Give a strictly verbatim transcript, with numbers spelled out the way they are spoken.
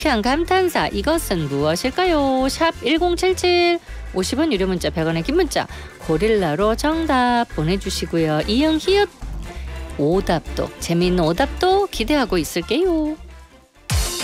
유쾌한 감탄사 이것은 무엇일까요? 샵 일공칠칠 오십 원 유료 문자 백 원의 긴 문자 고릴라로 정답 보내주시고요. 이응 히읗 오답도 재미있는 오답도 기대하고 있을게요.